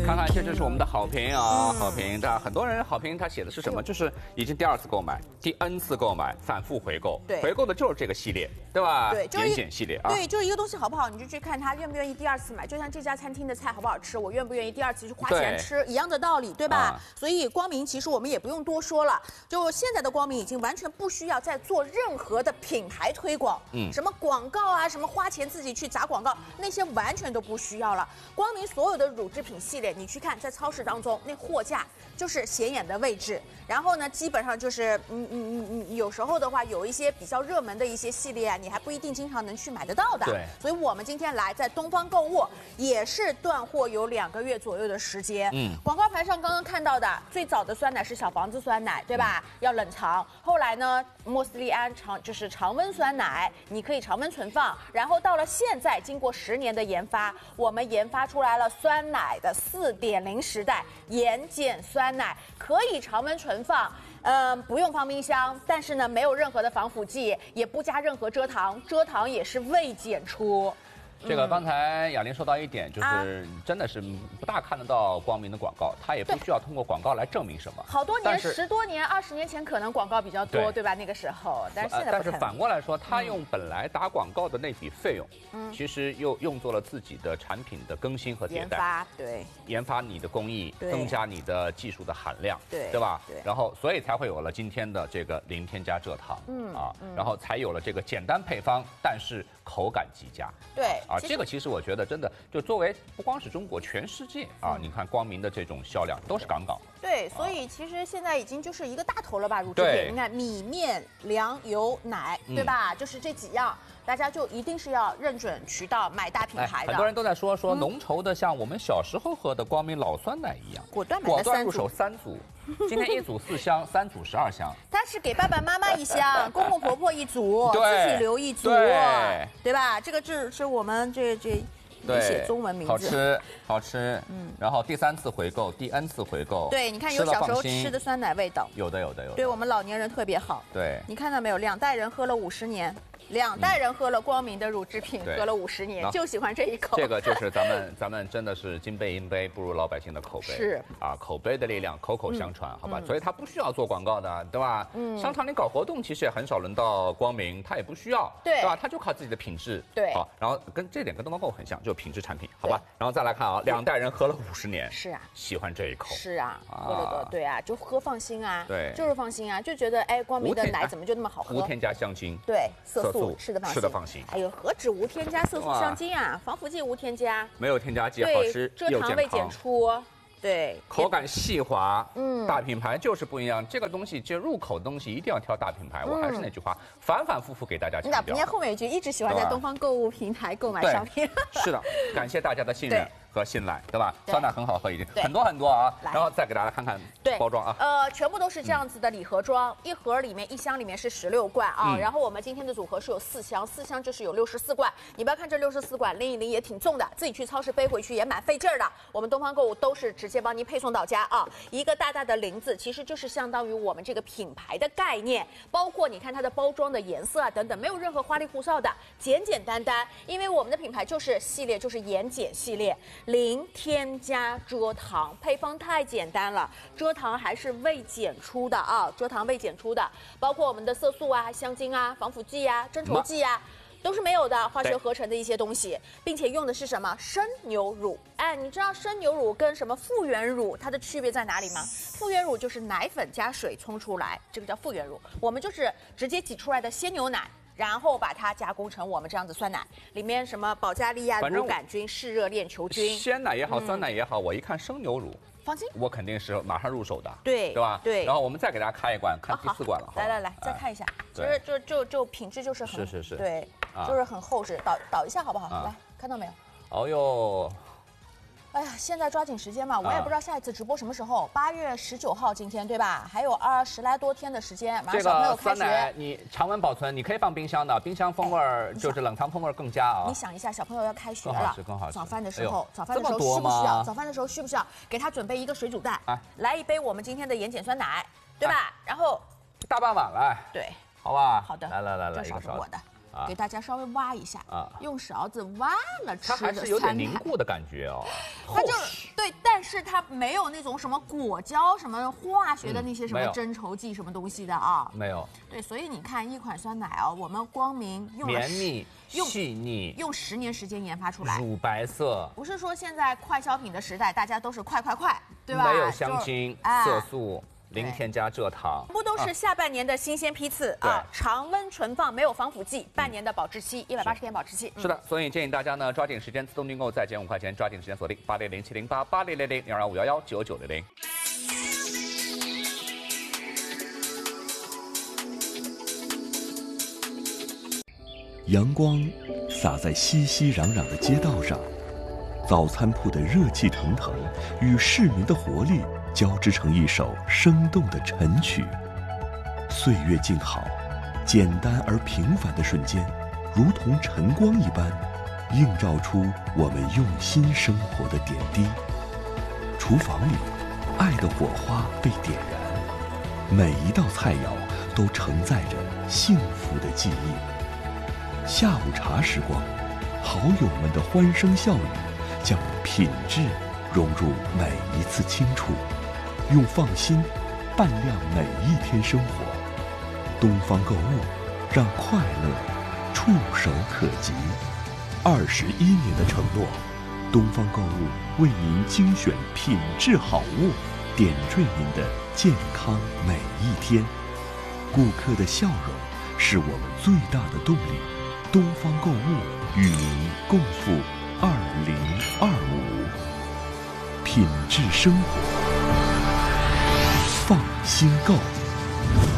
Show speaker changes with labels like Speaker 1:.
Speaker 1: 看看，这就是我们的好评啊，好评的很多人好评，他写的是什么？就是已经第2次购买、第 N 次购买、反复回购，
Speaker 2: 对，
Speaker 1: 回购的就是这个系列，对吧？
Speaker 2: 对，就是
Speaker 1: 严检系列啊。
Speaker 2: 对，就是一个东西好不好，你就去看他愿不愿意第2次买。就像这家餐厅的菜好不好吃，我愿不愿意第2次去花钱吃，一样的道理，对吧？所以光明其实我们也不用多说了，就现在的光明已经完全不需要再做任何的品牌推广，什么广告啊，什么花钱自己去砸广告，那些完全都不需要了。光明所有的乳制品系列，你去看在超市当中那货架就是显眼的位置，然后呢，基本上就是有时候的话有一些比较热门的一些系列啊，你还不一定经常能去买得到的。
Speaker 1: 对，
Speaker 2: 所以我们今天来在东方购物也是断货有2个月左右的时间。广告牌上刚刚看到的最早的酸奶是小房子酸奶，对吧？要冷藏。后来呢，莫斯利安就是常温酸奶，你可以常温存放。然后到了现在，经过10年的研发，我们研发出来了酸奶的4.0时代盐碱酸奶，可以常温存放。不用放冰箱，但是呢，没有任何的防腐剂，也不加任何蔗糖，蔗糖也是未检出。
Speaker 1: 这个刚才雅玲说到一点，就是真的是不大看得到光明的广告，它也不需要通过广告来证明什么。
Speaker 2: 好多年，10多年、20年前可能广告比较多，对吧？那个时候，但是现在
Speaker 1: 但是反过来说，他用本来打广告的那笔费用，其实又用作了自己的产品的更新和迭代，研发你的工艺，增加你的技术的含量，对吧？然后所以才会有了今天的这个零添加蔗糖，然后才有了这个简单配方，但是口感极佳，
Speaker 2: 对。
Speaker 1: 这个其实我觉得真的就作为不光是中国，全世界啊，你看光明的这种销量都是杠杠的。
Speaker 2: 对，所以其实现在已经就是一个大头了吧，乳制品。你看米面粮油奶，对吧？就是这几样，大家就一定是要认准渠道买大品牌的。
Speaker 1: 很多人都在说浓稠的，像我们小时候喝的光明老酸奶一样，
Speaker 2: 果断买的
Speaker 1: 入手3组。今天1组4箱，3组12箱。
Speaker 2: 它是给爸爸妈妈1箱，公公婆婆1组，自己留1组，对吧？这个是我们这没写中文名字，
Speaker 1: 好吃，然后第3次回购，第 N 次回购，
Speaker 2: 对，你看有小时候吃的酸奶味道，
Speaker 1: 有的，
Speaker 2: 对我们老年人特别好，
Speaker 1: 对，
Speaker 2: 你看到没有，2代人喝了50年。2代人喝了光明的乳制品，喝了50年，就喜欢这一口。
Speaker 1: 这个就是咱们真的是金杯银杯不如老百姓的口碑，
Speaker 2: 是
Speaker 1: 啊，口碑的力量，口口相传，好吧？所以他不需要做广告的，对吧？商场里搞活动其实也很少轮到光明，他也不需要，对吧？他就靠自己的品质，
Speaker 2: 对，
Speaker 1: 好，然后跟这点跟东方购物很像，就是品质产品，好吧？然后再来看啊，2代人喝了50年，
Speaker 2: 是啊，
Speaker 1: 喜欢这一口，
Speaker 2: 是啊，喝了多，对啊，就喝放心啊，
Speaker 1: 对，
Speaker 2: 就是放心啊，就觉得哎，光明的奶怎么就那么好喝？
Speaker 1: 无添加香精，
Speaker 2: 对，色素吃的放心。哎呦，何止无添加色素香精啊，防腐剂无添加，
Speaker 1: 没有添加剂，好吃又健康，
Speaker 2: 蔗糖未检出，对，
Speaker 1: 口感细滑，大品牌就是不一样。这个东西就入口的东西一定要挑大品牌。我还是那句话，反反复复给大家强调。
Speaker 2: 人家后面一句一直喜欢在东方购物平台购买商品。
Speaker 1: 是的，感谢大家的信任和信赖，对吧？酸奶很好喝，已经很多啊。然后再给大家看看包装啊。
Speaker 2: 全部都是这样子的礼盒装，一盒里面1箱里面是16罐啊。然后我们今天的组合是有4箱，4箱就是有64罐。你不要看这64罐，拎一拎也挺重的，自己去超市背回去也蛮费劲儿的。我们东方购物都是直接帮您配送到家啊。一个大大的0字，其实就是相当于我们这个品牌的概念，包括你看它的包装的颜色啊等等，没有任何花里胡哨的，简简单单。因为我们的品牌就是系列，就是盐碱系列。零添加蔗糖，配方太简单了，蔗糖还是未检出的啊，蔗糖未检出的，包括我们的色素啊、香精啊、防腐剂啊、增稠剂啊。都是没有的，化学合成的一些东西，并且用的是什么生牛乳？哎，你知道生牛乳跟什么复原乳它的区别在哪里吗？复原乳就是奶粉加水冲出来，这个叫复原乳。我们就是直接挤出来的鲜牛奶。然后把它加工成我们这样子酸奶，里面什么保加利亚乳杆菌、嗜热链球菌，
Speaker 1: 鲜奶也好，酸奶也好，我一看生牛乳，
Speaker 2: 放心，
Speaker 1: 我肯定是马上入手的，
Speaker 2: 对
Speaker 1: 吧？
Speaker 2: 对。
Speaker 1: 然后我们再给大家开一罐，看第4罐了。
Speaker 2: 来，再看一下，其实就品质就是很
Speaker 1: 是，
Speaker 2: 对，就是很厚实。倒一下好不好？来，看到没有？
Speaker 1: 哦呦。
Speaker 2: 哎呀，现在抓紧时间嘛，我也不知道下一次直播什么时候。8月19号今天对吧？还有10来多天的时间，马上小朋友开学。
Speaker 1: 这个酸奶你常温保存，你可以放冰箱的，冰箱风味就是冷藏风味更佳啊。
Speaker 2: 你想一下，小朋友要开学了，
Speaker 1: 更好吃。
Speaker 2: 早饭的时候需不需要？早饭的时候需不需要给他准备一个水煮蛋？来一杯我们今天的盐碱酸奶，对吧？然后
Speaker 1: 大半碗来，
Speaker 2: 对，
Speaker 1: 好吧？
Speaker 2: 好的，
Speaker 1: 来，
Speaker 2: 一个勺子我的。 给大家稍微挖一下用勺子挖了吃的
Speaker 1: 它还是有点凝固的感觉哦。
Speaker 2: 它就是对，但是它没有那种什么果胶、什么化学的那些什么增稠剂什么东西的啊。
Speaker 1: 没有。
Speaker 2: 对，所以你看一款酸奶我们光明用了
Speaker 1: 绵密、细腻，
Speaker 2: 用10年时间研发出来，
Speaker 1: 乳白色。
Speaker 2: 不是说现在快消品的时代，大家都是快，对吧？
Speaker 1: 没有香精、色素。零添加蔗糖，
Speaker 2: 不都是下半年的新鲜批次常温存放，没有防腐剂，半年的保质期，180天保质期。
Speaker 1: 是的，所以建议大家呢抓紧时间自动订购，再减5块钱，抓紧时间锁定80070880000225119900。
Speaker 3: 阳光洒在熙熙攘攘的街道上，早餐铺的热气腾腾与市民的活力交织成一首生动的晨曲。岁月静好，简单而平凡的瞬间，如同晨光一般，映照出我们用心生活的点滴。厨房里，爱的火花被点燃，每一道菜肴都承载着幸福的记忆。下午茶时光，好友们的欢声笑语，将品质融入每一次清楚，用放心伴亮每一天生活。东方购物，让快乐触手可及。21年的承诺，东方购物为您精选品质好物，点缀您的健康每一天。顾客的笑容是我们最大的动力。东方购物与您共赴2025，品质生活，放心购。